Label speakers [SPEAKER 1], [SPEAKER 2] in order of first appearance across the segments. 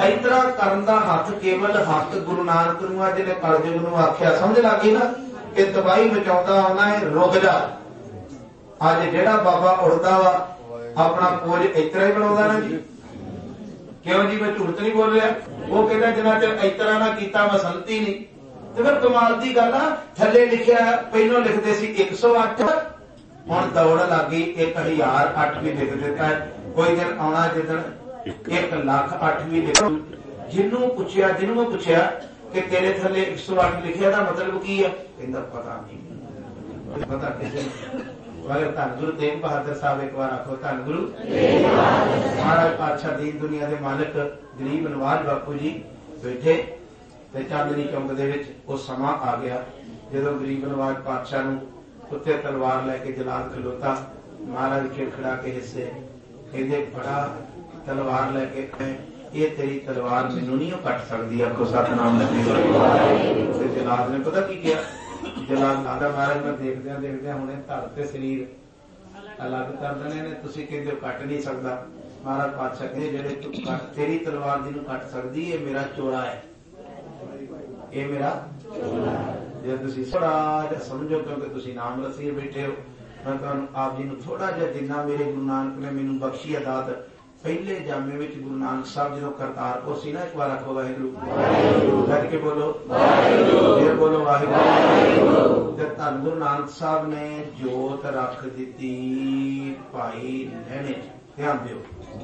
[SPEAKER 1] इतरा करन दा हथ केवल हथ गुरु नानक नूं आ जिहने कलयुग नूं आख्या। समझ लग गई ना कि तबाही मचाउंदा आउणा है, रुक जा। अज जिहड़ा बाबा उड़दा वा अपना कोज इतरा ही बनाउंदा ना जी। क्यों जी, मैं झूठ नहीं बोल रहा। वो कहता जिन्ना चਿਰ इतरा ना कीता मैं संती नहीं। तो फिर कमाल की गल आ, थले लिखिया पहलों लिखते सी 108, हुण दौड़ लग गई 1008 भी लिख दिता है। कोई दिन आना जिदन 1,08 भी लिख। जिन्हों पूछया कि तेरे थले 108 लिखिया दा मतलब की है, कहंदा पता नहीं, पता किसे। मगर धन गुरु तेग बहादुर साहब एक बार आखो, धन गुरु महाराज पातशाह दीन दुनिया के मालिक गरीब नवाज बापू जी बैठे ते चांदनी चौंक दे विच वो समा आ गया जदों गरीब नवाज पातशाह नूं उत्ते तलवार लैके जलाल खलोता। महाराज खिड़खड़ा के हिस्से कहंदे बड़ा तलवार लैके ये तेरी तलवार मैनूं नहीं कट सकदी। आखो सतनाम ते जलाल ने पता की किया, जलाल लादा महाराज मैं देखदियां हुणे धड़ ते शरीर अलग कर देने ने, तुसीं कहंदे हो कट नहीं सकदा। महाराज पातशाह कहंदे जिहड़े तूं कट तेरी तलवार जिहनूं कट सकदी ये मेरा चोला है, ये मेरा जे तुसीं थोड़ा जिहा समझो क्योंकि तुसीं नाम रसीए बैठे हो। मैं तुहानूं आप जी नूं थोड़ा जिहा जिन्ना मेरे गुरु नानक ने मैनूं बख्शी है दात। पहले जामे विच गुरु नानक साहब जो करतारपुर सी ना, एक बार आखो वाहिगुरू कह के बोलो, फिर बोलो वाहिगुरू। धन गुरु नानक साहब ने जोत रख दी भाई लहने, ध्यान दिओ।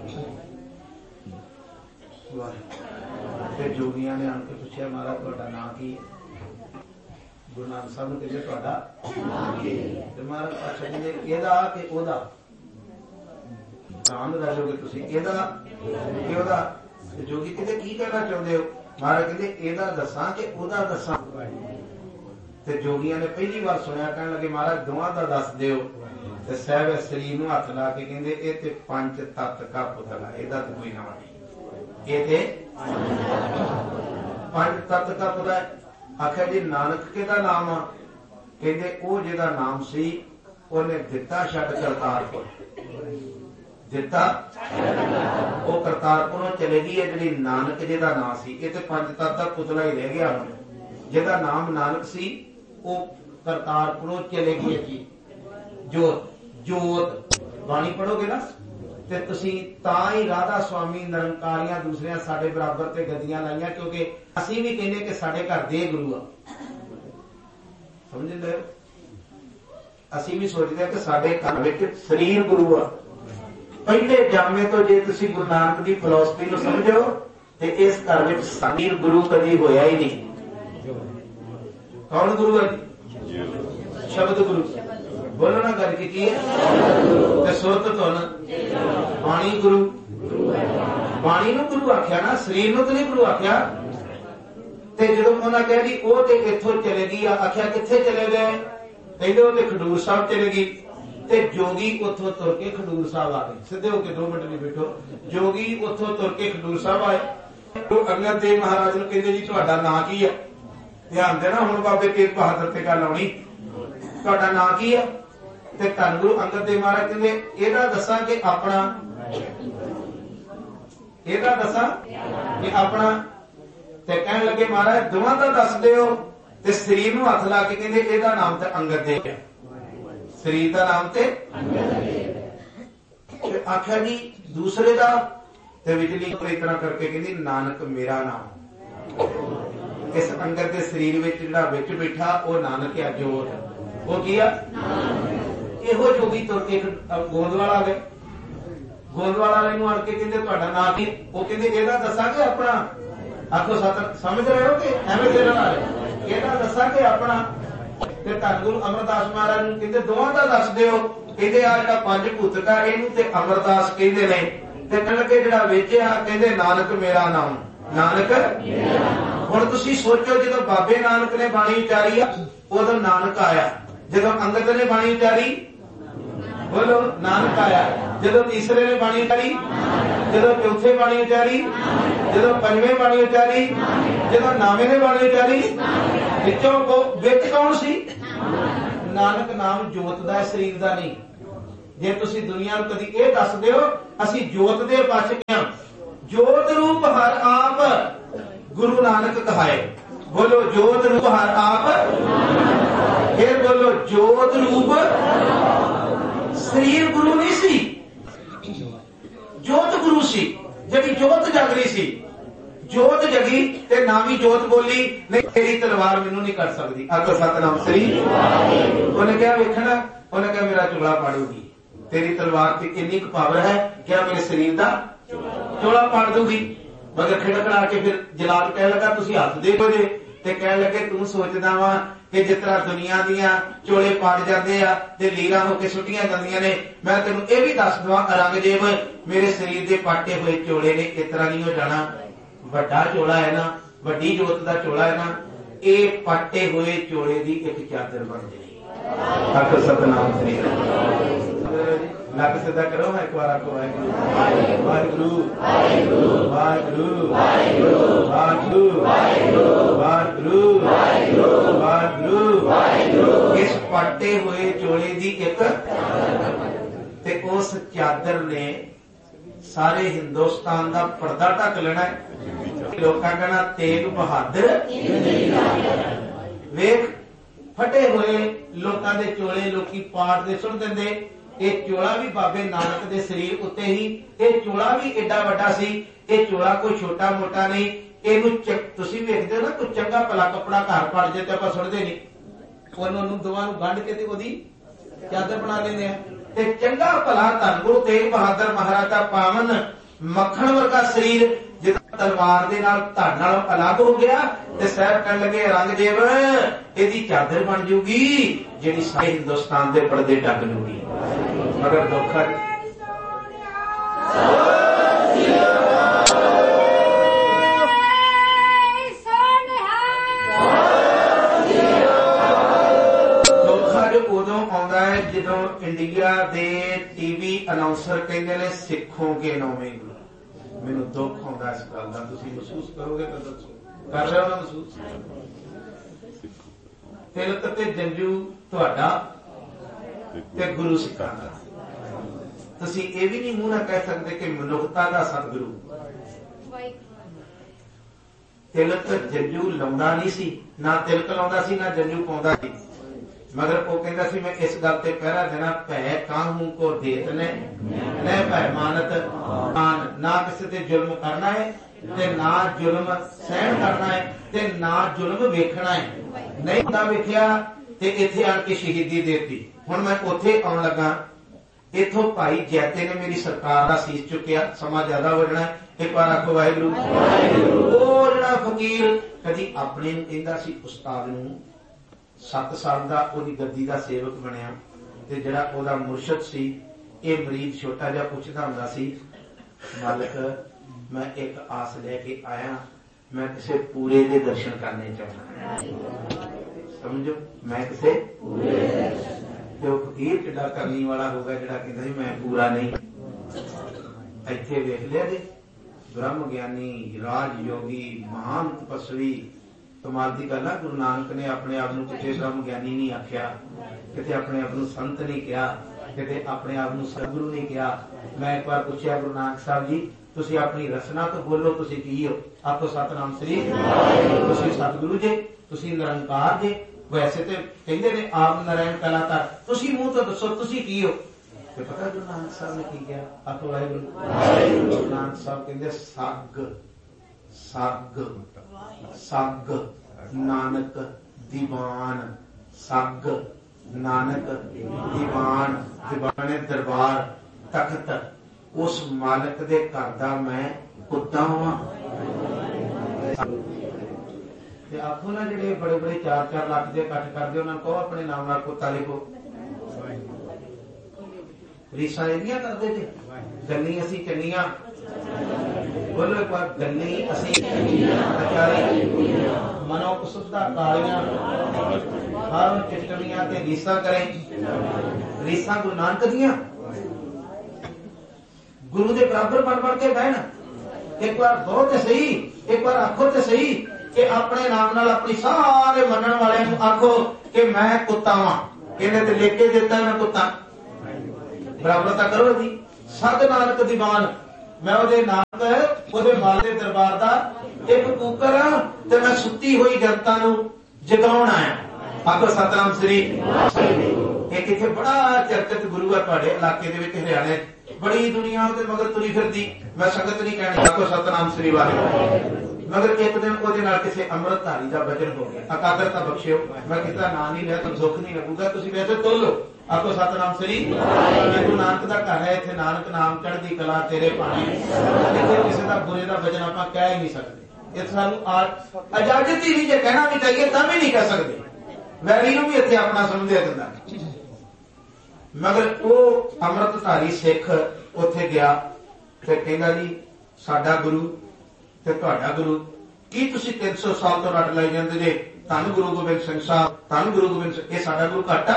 [SPEAKER 1] जोगियां ने आन के पूछा महाराज तुहाडा नाम की है? गुरु नानक साहब ने कहा तुहाडा नाम की है। महाराज पातशाह कहंदे एदा कि ओदा नाम दसोगे तुसीं, एदा कि ओदा? जोगी कहंदे की कहना चाहुंदे हो? महाराज कहंदे एदा दसां कि ओदा दसां? ते जोगियां ने पहली बार सुनिया कहण लगे महाराज दोवां दा दस दिओ। ते साहब शरीर नूं हथ ला के कहंदे ए ते पंच तत्त का पुतला, एदा ते कोई नाम नहीं, ए ते पंच तत्त का पुतला। आखिया जी नानक किहदा नाम आ? कहंदे ओ जिहदा नाम सी ओने दिता छड्ड करतारपुर, दिता वो करतारपुरों चले गई है। जिहड़ी नानक जिहदा नाम सी ये ते पंच तत्त दा पुतला ही रह गया। हुण जिहदा नाम नानक सी वो करतारपुरों चले गई है जी। जोत जोत बाणी पढ़ोगे ना ते तुसीं तां ही राधा स्वामी निरंकारियां दूसरियां साडे बराबर ते गद्दियां लाइयां, क्योंकि असीं भी कहने कि साडे घर दे गुरु आ। समझ ले, असीं भी सोचदे कि साडे घर विच शरीर गुरु आ। पहले जामे तो जे तुसी गुरु नानक की फिलोसफी नूं समझो ते इस घर विच शरीर गुरु कदी होया ही नहीं। कौन गुरु है? शब्द गुरु। बोलो ना गल की है ते सुरत धुन बाणी गुरु। बाणी नूं गुरु आख्या ना, शरीर नूं तो नहीं गुरु आख्या। ते जदों उन्हां कहा जी ओ ते इत्थों चले गई, आख्या कित्थे चले गए? कहंदे ओ ते खडूर साहब चले गई। ते जोगी उथों तुर के खडूर साहब आ गए। सीधे होके 2 मिनट नहीं बैठो। जोगी उथों तुर के खडूर साहब आए। तो अंगद देव महाराज नूं कहंदे जी तुहाडा नाम की है? ध्यान देना, हुण बाबे तेग बहादुर ते गल आउणी। तुहाडा नाम की है? ते धन गुरु अंगद देव महाराज कहंदे एदा दसां कि अपना, एदा दसां कि अपना? ते कहण लगे महाराज दोवां दा दस दिओ। ते शरीर नूं हथ ला के कहंदे एदा नाम ते अंगद देव है, शरीर का नाम ते आख्या जी दूसरे का ते बिजली इस तरह करके कहती नानक मेरा नाम। इस अंगद के शरीर में जिहड़ा विच बैठा वो नानक है। जोत वो की इहो जोगी तुर के गोंदवाल आ गए। गोंदवाल वाले नूं आण के कहंदे तुहाडा नाम की? वो कहंदे एदा दसांगे अपना। आखो सत समझ रहे हो कि एवें तेरे नाल एदा दसांगे अपना? ते धन गुरु अमरदास महाराज नूं कहंदे दोवां दा दस दिओ। कहंदे आ जिहड़ा पंज भूतक आ इहनूं ते अमरदास कहंदे ने। ते कहण लगे जिहड़ा विच आ कहंदे नानक मेरा नाम, नानक मेरा नाम। हुण तुसीं सोचो जदों बाबे नानक ने बाणी उचारी आ उदों नानक आया, जदों अंगद ने बाणी उचारी बोलो नानक आया, जदों तीसरे ने बाणी उचारी, जदों चौथे बाणी उचारी, जदों पंजवें बाणी उचारी, जदों नावें ने बाणी उचारी, विचों को विच कौन सी? नानक नाम जोत दा, शरीर दा नहीं। जे तुसीं दुनिया नूं कदी इह दस दिओ असीं जोत दे बच गए, जोत रूप हर आप गुरु नानक कहाए। बोलो जोत रूप हर आप, फिर बोलो जोत रूप। शरीर गुरु नहीं सी, जोत गुरु सी, जिहड़ी जोत जग रही सी। जोत जगी ते नामी जोत बोली, नहीं तेरी तलवार मैनू नहीं कर सकती। आखो सतनाम श्री। उन्हें क्या वेखना, उन्हें क्या मेरा चोला पाड़ूगी। तेरी तलवार की इन्नी पावर है, क्या मेरे शरीर का चोला पाड़ दूगी। मगर खिड़कड़ा के फिर जलाल कह लगा तुसी हथ दे जे, ते कह लगे तू सोचदा वा कि जिस तरह दुनिया दियां चोले पाड़ जाते आ ते लीरा होके सुटियां जांदियां ने, मैं तेनू ये भी दस दवा औरंगजेब मेरे शरीर के पाटे हुए चोले ने इस तरह नहीं हो जाना। वड्डा चोला है ना, वड्डी जोत का चोला है ना, ये पाटे हुए चोले की एक चादर बन जाएगी। आखो सतनाम श्री। लग सीधा करो, मैं एक बार आपको वाहिगुरू वाहिगुरू वाहिगुरू वाहिगुरू वाहिगुरू वाहिगुरू। इस पाटे हुए चोले की एक ते उस चादर ने सारे हिंदुस्तान का पर्दा ढक लेना है। लोग कहना तेग बहादुर वेख फटे हुए लोगों के चोले लोकी पाट दे सुट देंदे। ये चोला भी बाबे नानक दे शरीर उत्ते ही, ये चोला भी एडा वड्डा सी। ये चोला कोई छोटा मोटा नहीं। इनू तुसीं वेखदे हो ना, कोई चंगा भला कपड़ा घर पड़ जाए तो आपां सुटदे नहीं, उन्होंने दोवां नूं गंढ के ते ओदी चादर बना लेंदे आ। ते चंगा भला धन गुरु तेग बहादुर महाराज का पावन मक्खण वर्गा शरीर जिदा तलवार दे नाल धन नाल अलग हो गया ते साहब कहण लगे औरंगजेब इहदी चादर बन जूगी जिहड़ी सारे हिंदुस्तान दे पर्दे ढक लूगी। मगर दुख उदों आउंदा है जदों इंडिया दे टीवी अनाउंसर कहंदे ने सिखोगे नौवें गुरु। मैनूं दुख आउंदा इस गल दा। तुसीं महसूस करोगे तो दसो, कर रहे हो ना महसूस? तिलक ते जंजू तुहाडा ते गुरु सिखां दा। तुसीं ये भी नहीं मूंह ना कह सकते कि मनुखता दा सतगुरु। तिलक जंजू लाउंदा नहीं सी, ना तिलक लाउंदा सी ना जंजू पाउंदा सी। मगर वो कहता सी मैं इस गल ते पहरा देना, भै काहू को देत ने न भै मानत मान। ना किसी ते जुल्म करना है ते ना जुल्म सहन करना है ते ना जुल्म वेखना है। नहीं हुंदा वेखिया ते इत्थे आण के शहीदी देती। हुण मैं उत्थे आउण लगा, इथों भाई जैते ने मेरी सरकार का सीस चुकिया। समा ज्यादा वजना है, एक बार आखो वाहिगुरू। वो जिहड़ा फकीर कदी अपने नूं कहंदा सी उस्ताद नूं 7 साल का ओदी गद्दी का सेवक बनया ते जिहड़ा ओदा मुर्शद सी, ये मरीज छोटा जिहा पुछदा हुंदा सी, मालिक मैं एक आस लेके आया, मैं किसी पूरे दे दर्शन करने चाहना। समझो, मैं किसी जो फकीर किड्डा करनी वाला होगा जिहड़ा कहंदा सी मैं पूरा नहीं। इत्थे वेख लिया जी, ब्रह्म ज्ञानी राज योगी महान तपस्वी। कमाल की गल है, गुरु नानक ने अपने आप को किसी ब्रह्म ज्ञानी नहीं आख्या, किसी अपने आप को संत नहीं कहा, किसी अपने आप को सतगुरु नहीं कहा। मैं एक बार पूछा गुरु नानक साहब जी तुसी अपनी रचना तो बोलो, तुसी की हो? आपको सतनाम श्री। तुसी सतगुरु जे, तुसी निरंकार जे। वैसे तो कहते ने आप नारायण कलाकार, तुसी मुंह तो दसो तुसी की हो? तो पता गुरु नानक साहब ने की किया? आपको वाहिगुरू। गुरु नानक साहब कहते सग सग सग नानक दीवान। सग नानक दीवान, दीवाने दरबार तख्त उस मालिक दे घर दा मैं कुत्ता वा। आखो ना जिहड़े बड़े बड़े 4-4 लाख के इकट्ठ करते उन्होंने कहो अपने नाम नाल कुत्ता लिखो। रीसा इन्नियां करदे थे, गल्ली असी चंगियां। बोलो एक बार, गल्ली असी मनो कुसुमदा कालियां हर चिटनियां ते रीसा करें। रीसा गुरु नानक दियां गुरु के बराबर बन बन के बहन। एक बार बहुत सही, एक बार आखो तो सही कि अपने नाम नाल अपनी सारे मनन वाले आखो कि मैं कुत्ता वा। इन्हें तो लेके देता मैं कुत्ता, बराबरता करो जी। सद नानक दीवान, मैं ਉਹਦੇ नानक ਉਹਦੇ माल ਦੇ दरबार ਦਾ एक कूकर हाँ ते मैं सुती हुई जनता नूं जगाउण आया। आखो सतनाम श्री। एक इत्थे बड़ा चर्चित गुरु है तुहाडे इलाके दे विच हरियाणे, बड़ी दुनिया ਉਹਦੇ मगर तुरी फिरदी। मैं संगत नहीं कहनी, आखो सतनाम श्री वाले। मगर एक दिन ਉਹਦੇ ਨਾਲ ਕਿਸੇ ਅੰਮ੍ਰਿਤਧਾਰੀ ਦਾ ਵਚਨ ਹੋ ਗਿਆ। ਅਕਾਦਰਤਾ ਬਖਸ਼ਿਓ, मैं किता ਨਾਂ नहीं लिया तो दुख नहीं लगूगा, तुसीं वैसे तोलो। आखो सतनाम श्री। ये गुरु नानक दा घर है, इत्थे नानक नाम चढ़दी कला तेरे पानी। इत्थे किसी दा बुरे दा वचन आपां कह ही नहीं सकते। इत्थे सानूं इजाजत ही नहीं, जे कहना भी चाहिए तां भी नहीं कह सकते। वैरी नूं भी इत्थे अपना समझिया दिंदा। मगर वो अमृतधारी सिख उत्थे गया ते कहंदा जी साडा गुरु ते तुहाडा गुरु की तुसीं 300 साल तो रट लाई जांदे जे धन गुरु गोबिंद सिंह साहब, धन गुरु गोबिंद सिंह। ये साडा गुरु घट आ,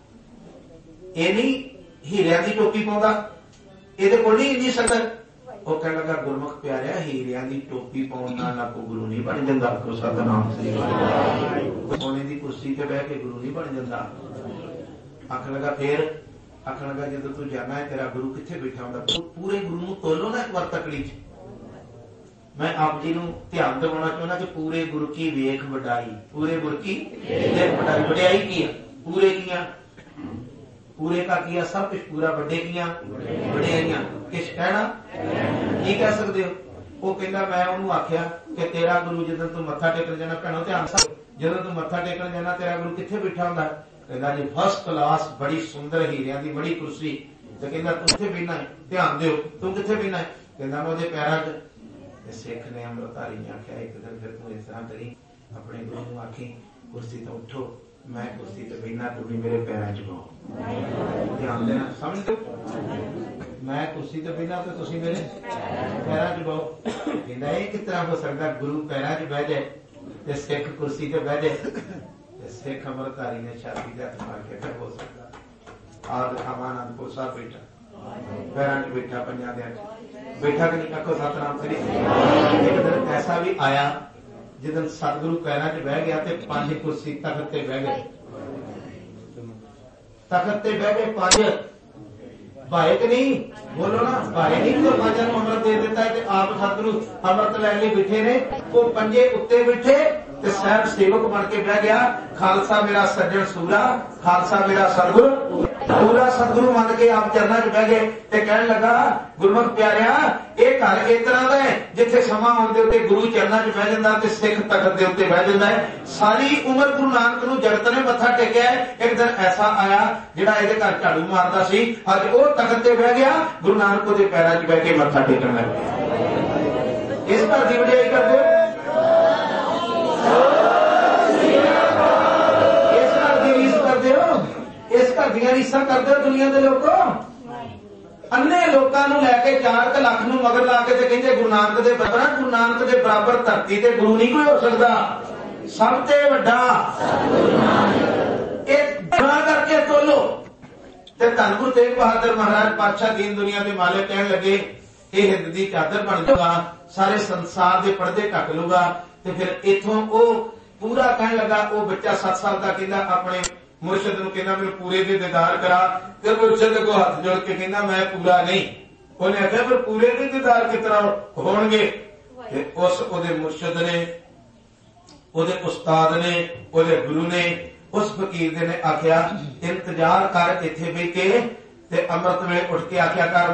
[SPEAKER 1] ये नहीं हीरिया की टोपी पाउंदा, इहदे कोल नहीं इन्नी सकत। वो कहण लगा गुरमुख प्यारिया, हीरिया की टोपी पाउण नाल कोई गुरु नहीं बन जांदा। को सतनाम श्री वाहिगुरू। सोने की कुर्सी ते बैठ के गुरु नहीं बन जांदा। आखण लगा फिर, आखण लगा जदों तू जाना है तेरा गुरु कित्थे बैठा हुंदा, पूरे गुरु नूं तोलो ना एक बार तकड़ी च। मैं आप जी नूं ध्यान दिवाउणा चाहुंदा कि पूरे गुरु की वेख वडाई, पूरे गुरु की वेख वडाई। वडियाई की है? पूरे की, पूरे का किया सब कुछ पूरा, बड़े किया वडियाइयां। किस कहना की कह सकते हो? वो कहंदा मैं उन्होंने आख्या कि तेरा गुरु जदों तू मत्था टेकण जाना, भैणों ध्यान से, जदों तू मत्था टेकण जाना तेरा गुरु कित्थे बैठा हुंदा? कहंदा जी फर्स्ट क्लास बड़ी सुंदर हीरिया की बड़ी कुर्सी। तो कहंदा तू कित्थे बैठना है? ध्यान दिओ, तू कित्थे बैठना है? कहंदा मैं उहदे पैरां 'च। सिख ने अमृतधारी ने आख्या एक दिन फिर तू इस तरह करी, अपने गुरु नूं आखी कुर्सी तो उठो, मैं कुर्सी ते बैठना, तू भी मेरे पैरां 'च बहो। ध्यान देना, समझ लो, मैं कुर्सी ते बैठना तो तुसीं मेरे पैरां 'च बहो। कहंदा ये किस तरह हो सकदा, गुरु पैरां 'च बह जाए ते सिख कुर्सी ते बह जाए। सिख अमृतधारी ने छाती ते हत्थ मार के हो सकदा। आ दिखावा आनंदपुर साहब बैठा, पैरां 'च बैठा, पंजां दे बैठा कि नहीं? आखो सतनाम श्री। एक दिन ऐसा भी आया जिदन सतगुरु पैरां 'च बह गया ते 5 कुर्सी तख्त ते बह गए, तख्त ते बह गए 5 भाई कि नहीं? बोलो ना, भाई नहीं तो 5 नूं अमृत दे दिता है। आप सतगुरु अमृत लैण लई बैठे ने, वो 5 उत्ते बैठे ते साहब सेवक बन के बह गया। खालसा मेरा सज्जन सूरा, खालसा मेरा सतगुरु पूरा। सतगुरु मान के आप चरणा च बह गए ते कहण लगा गुरमुख प्यारिया, ये घर इस तरह का है जिथे समा आउंदे उत्ते गुरु चरणा च बह जांदा ते सिख तख्त दे उत्ते बह जांदा है। सारी उम्र गुरु नानक नूं जगत ने मत्था टेकिया है। एक दिन ऐसा आया जिहड़ा इहदे घर झाड़ू मारदा सी, अज वो तख्त ते बह गया, गुरु नानक उहदे पैरां च बह के मत्था टेकण लग पिया। इस घर दी वडियाई करदे हो, इस घर दी रीसां करदे हो दुनिया के लोगों। अन्ने लोगों नूं लैके 4 लाख नूं मगर ला के ते कहंदे गुरु नानक दे बराबर, गुरु नानक दे बराबर धरती ते गुरु नहीं कोई हो सकदा, सब ते वड्डा एक बना करके तोलो। ते धन गुरु तेग बहादुर महाराज पातशाह दीन दुनिया के मालिक कहण लगे ये हिंद दी चादर बन जाऊगा, सारे संसार के पर्दे ढक लूगा। ते फिर इथों वो पूरा कहण लगा, वो बच्चा 7 साल का कहंदा अपने मुर्शद नूं कहंदा मैं पूरे दे दीदार करा, ते मुर्शद को हाथ जोड़ के कहंदा मैं पूरा नहीं। उन्हें आख्या फिर पूरे दे दीदार कितना होणगे? ते उस ओदे मुर्शद ने, ओदे उस्ताद ने, ओदे गुरु ने, उस फकीर ने आख्या इंतजार कर इत्थे बैठ के ते अमृत वेले उठ के आख्या कर